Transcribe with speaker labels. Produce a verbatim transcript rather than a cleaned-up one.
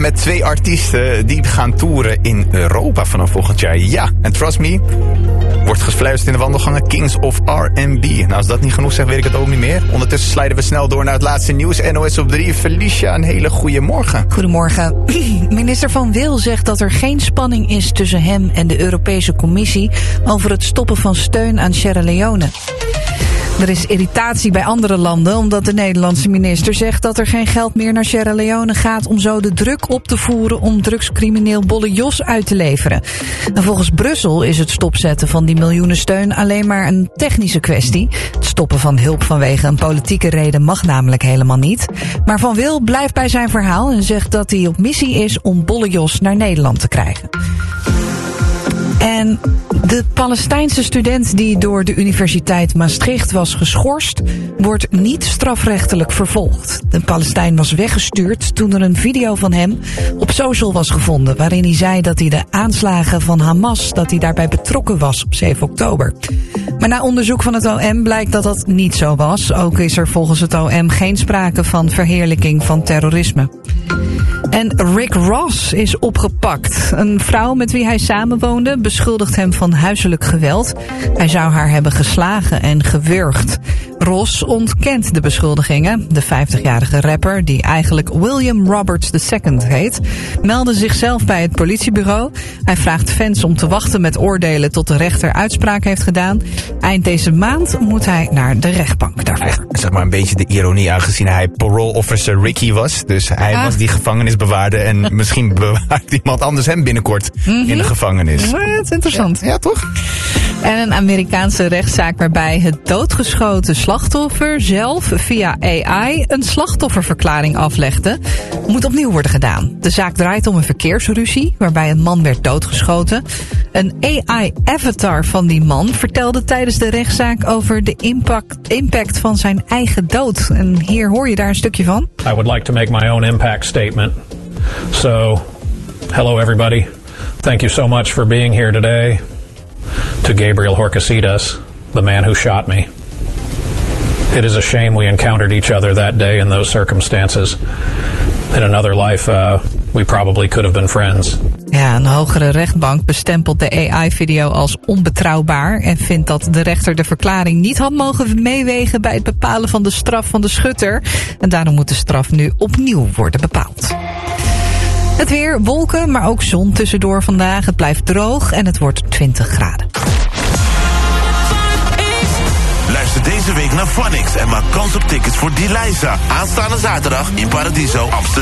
Speaker 1: met twee artiesten die gaan toeren in Europa vanaf volgend jaar. Ja, en trust me, wordt gefluisterd in de wandelgangen Kings of R en B. Nou, als dat niet genoeg zegt, weet ik het ook niet meer. Ondertussen slijden we snel door naar het laatste nieuws. N O S op drie. Felicia, een hele goede morgen.
Speaker 2: Goedemorgen. Minister Van Wil zegt dat er geen spanning is tussen hem en de Europese Commissie over het stoppen van steun aan Sierra Leone. Er is irritatie bij andere landen omdat de Nederlandse minister zegt dat er geen geld meer naar Sierra Leone gaat om zo de druk op te voeren om drugscrimineel Bolle Jos uit te leveren. En volgens Brussel is het stopzetten van die miljoenensteun alleen maar een technische kwestie. Het stoppen van hulp vanwege een politieke reden mag namelijk helemaal niet. Maar Van Wil blijft bij zijn verhaal en zegt dat hij op missie is om Bolle Jos naar Nederland te krijgen. En de Palestijnse student die door de Universiteit Maastricht was geschorst, wordt niet strafrechtelijk vervolgd. De Palestijn was weggestuurd toen er een video van hem op social was gevonden, waarin hij zei dat hij de aanslagen van Hamas, dat hij daarbij betrokken was op zeven oktober. Maar na onderzoek van het O M blijkt dat dat niet zo was. Ook is er volgens het O M geen sprake van verheerlijking van terrorisme. En Rick Ross is opgepakt. Een vrouw met wie hij samenwoonde beschuldigt hem van huiselijk geweld. Hij zou haar hebben geslagen en gewurgd. Ross ontkent de beschuldigingen. De vijftigjarige rapper, die eigenlijk William Roberts de Second heet, meldde zichzelf bij het politiebureau. Hij vraagt fans om te wachten met oordelen tot de rechter uitspraak heeft gedaan. Eind deze maand moet hij naar de rechtbank daarvoor.
Speaker 1: Zeg maar een beetje de ironie, aangezien hij parole officer Ricky was. Dus hij ah. was die gevangenisbewaarder en misschien bewaart iemand anders hem binnenkort mm-hmm. in de gevangenis.
Speaker 2: Ja, dat is interessant.
Speaker 1: Ja, ja, toch?
Speaker 2: En een Amerikaanse rechtszaak waarbij het doodgeschoten slachtoffer zelf via A I een slachtofferverklaring aflegde, moet opnieuw worden gedaan. De zaak draait om een verkeersruzie waarbij een man werd doodgeschoten. Een A I-avatar van die man vertelde tijdens de rechtszaak over de impact, impact van zijn eigen dood. En hier hoor je daar een stukje van.
Speaker 3: I would like to make my own impact statement. So, hello everybody. Thank you so much for being here today. To Gabriel Horcasitas, the man who shot me. It is a shame we encountered each other that day in those circumstances. In another life, uh, we probably could have been friends.
Speaker 2: Ja, een hogere rechtbank bestempelt de A I-video als onbetrouwbaar en vindt dat de rechter de verklaring niet had mogen meewegen bij het bepalen van de straf van de schutter. En daarom moet de straf nu opnieuw worden bepaald. Het weer, wolken, maar ook zon tussendoor vandaag. Het blijft droog en het wordt twintig graden.
Speaker 4: Luister deze week naar Phonics en maak kans op tickets voor Deliza. Aanstaande zaterdag in Paradiso, Amsterdam.